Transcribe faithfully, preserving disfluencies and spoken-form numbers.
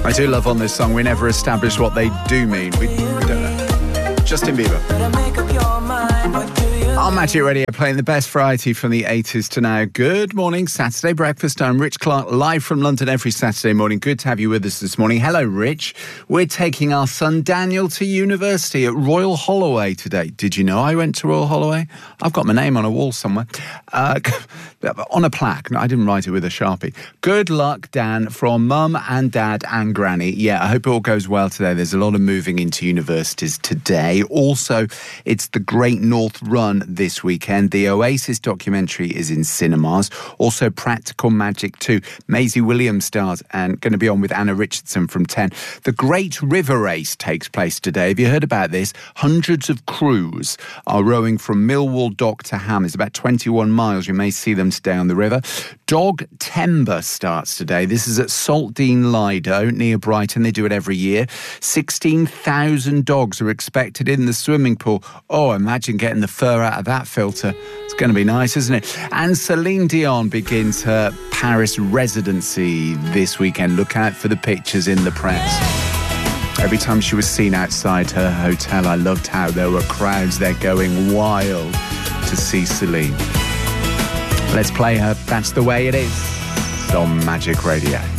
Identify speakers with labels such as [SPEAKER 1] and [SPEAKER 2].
[SPEAKER 1] I do love on this song, we never establish what they do mean. We, we don't know. Justin Bieber. On Magic Radio, playing the best variety from the eighties to now. Good morning, Saturday breakfast. I'm Rich Clark, live from London every Saturday morning. Good to have you with us this morning. Hello, Rich. We're taking our son Daniel to university at Royal Holloway today. Did you know I went to Royal Holloway? I've got my name on a wall somewhere. Uh, on a plaque. No, I didn't write it with a Sharpie. Good luck, Dan, from Mum and Dad and Granny. Yeah, I hope it all goes well today. There's a lot of moving into universities today. Also, it's the Great North Run this weekend. The Oasis documentary is in cinemas. Also, Practical Magic two. Maisie Williams stars and going to be on with Anna Richardson from ten. The Great River Race takes place today. Have you heard about this? Hundreds of crews are rowing from Millwall Dock to Ham. It's about twenty-one miles. You may see them today on the river. Dog Timber starts today. This is at Saltdean Lido near Brighton. They do it every year. sixteen thousand dogs are expected in the swimming pool. Oh, imagine getting the fur out of that filter. It's going to be nice, isn't it? And Celine Dion begins her Paris residency this weekend. Look out for the pictures in the press. Every time she was seen outside her hotel, I loved how there were crowds there going wild to see Celine. Let's play her That's the Way It Is on Magic Radio.